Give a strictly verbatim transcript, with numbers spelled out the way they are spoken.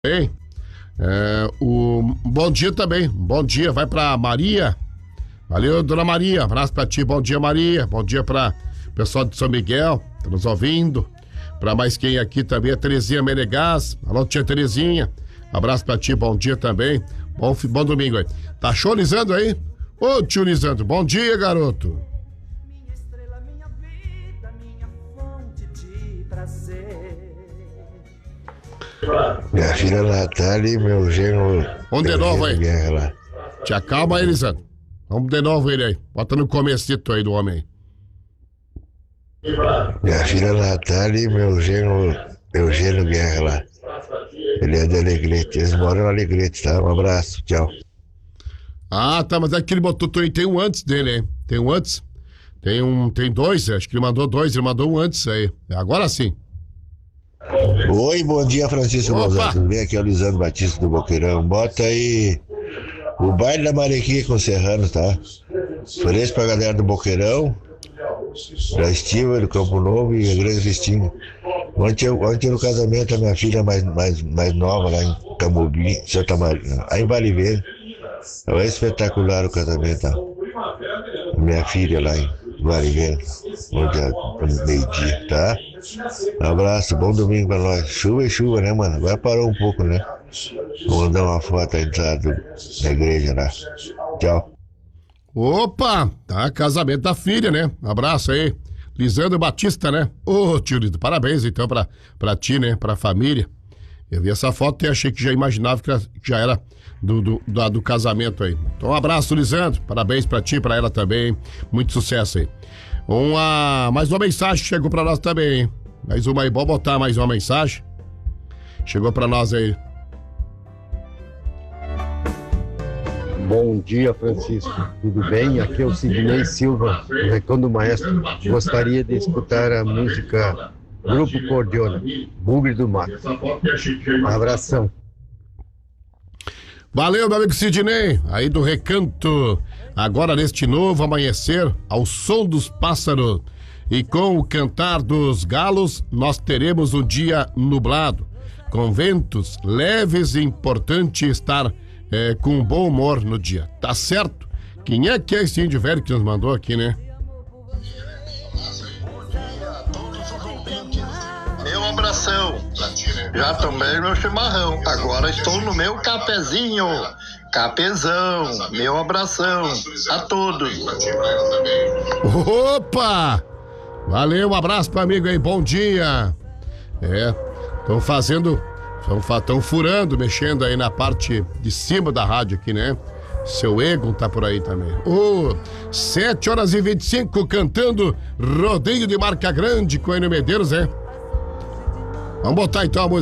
Bem, é, o bom dia também, bom dia, vai pra Maria, valeu, dona Maria, abraço pra ti, bom dia, Maria, bom dia pra pessoal de São Miguel, tá nos ouvindo, pra mais quem aqui também, a Terezinha Menegás, alô, tia Terezinha, abraço pra ti, bom dia também, bom, bom domingo aí, tá show, Lisandro aí? Ô, tio Lisandro, bom dia, garoto. Minha estrela, minha vida, minha fonte de prazer. Minha filha Natália e meu genro. Vamos de novo aí. Guerra lá. Te acalma aí, Lisandro. Vamos de novo ele aí. Bota no comecito aí do homem aí. Minha filha Natália e meu genro Eugênio Guerra lá. Ele é de Alegrete. Eles moram em Alegrete, tá? Um abraço, tchau. Ah, tá, mas é que ele botou, tem um antes dele, hein? Tem um antes. Tem um, tem dois, acho que ele mandou dois, ele mandou um antes aí. Agora sim. Oi, bom dia, Francisco Gonzalez. Tudo bem? Aqui é o Lisandro Batista do Boqueirão. Bota aí o baile da Marequinha com o Serrano, tá? Ofereço pra galera do Boqueirão, da Estiva, do Campo Novo e a Grande Cristina. Ontem, ontem no casamento, a minha filha mais, mais, mais nova lá em Camobi, Santa Maria, aí em Vale Verde. É espetacular o casamento, tá? Minha filha lá em Vale Verde, ontem meio-dia, tá? Abraço, bom domingo pra nós. Chuva e chuva, né, mano? Agora parou um pouco, né? Vou mandar uma foto da entrada da igreja lá. Tchau. Opa, tá, casamento da filha, né? Abraço aí. Lisandro Batista, né? Ô, tio Lido, parabéns então pra, pra ti, né? Pra família. Eu vi essa foto e achei que já imaginava que já era do, do, do, do casamento aí. Então, um abraço, Lisandro. Parabéns pra ti, pra ela também. Muito sucesso aí. Uma, mais uma mensagem que chegou pra nós também, hein? Mais uma aí, bom botar mais uma mensagem. Chegou pra nós aí. Bom dia, Francisco. Tudo bem? Aqui é o Sidney Silva, do Recanto do Maestro. Gostaria de escutar a música Grupo Cordiona, Bugre do Mato. Abração. Valeu, meu amigo Sidney, aí do Recanto. Agora neste novo amanhecer, ao som dos pássaros e com o cantar dos galos, nós teremos um dia nublado, com ventos leves e importante estar é, com bom humor no dia. Tá certo? Quem é que é esse índio velho que nos mandou aqui, né? Meu abração. Já tomei meu chimarrão. Agora estou no meu cafezinho. Capezão. Meu abração a todos. Opa! Valeu, um abraço pro amigo aí, bom dia. É, estão fazendo, estão furando, mexendo aí na parte de cima da rádio aqui, né? Seu Egon tá por aí também. Ô, oh, sete horas e vinte e cinco, cantando Rodeio de Marca Grande com Enio Medeiros, é? Vamos botar então a música.